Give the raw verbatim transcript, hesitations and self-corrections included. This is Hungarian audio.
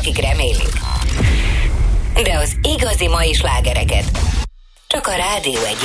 akik remélik. De az igazi mai slágereket csak a Rádió egy